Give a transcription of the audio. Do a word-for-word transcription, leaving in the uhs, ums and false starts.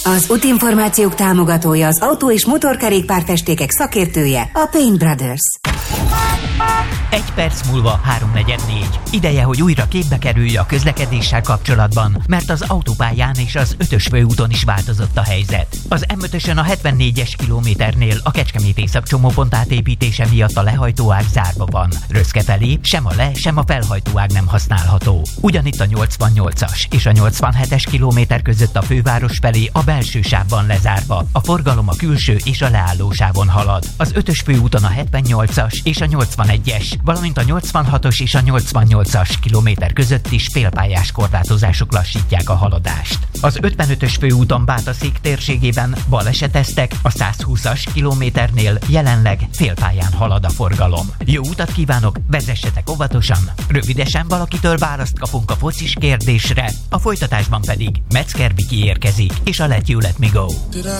Az útinformációk támogatója, az autó- és motorkerékpárfestékek szakértője, a Paint Brothers. Egy perc múlva háromnegyed négy. Ideje, hogy újra képbe kerülj a közlekedéssel kapcsolatban, mert az autópályán és az ötös főúton is változott a helyzet. Az em ötösön a hetvennégyes kilométernél a Kecskemét Észak csomópont átépítése miatt a lehajtóág zárva van. Röszke felé sem a le, sem a felhajtóág nem használható. Ugyanitt a nyolcvannyolcas és a nyolcvanhetes kilométer között a főváros felé a belső sávban lezárva. A forgalom a külső és a leállósávon halad. Az ötös főúton a hetvennyolcas és a nyolcvanegyes, valamint a nyolcvanhatos és a nyolcvannyolcas kilométer között is félpályás korlátozások lassítják a haladást. Az ötvenötös főúton Bátaszék térségében baleseteztek, a százhúszas kilométernél jelenleg félpályán halad a forgalom. Jó utat kívánok, vezessetek óvatosan! Rövidesen valakitől választ kapunk a focis kérdésre, a folytatásban pedig Metzger Viki érkezik, és a Let You Let Me Go.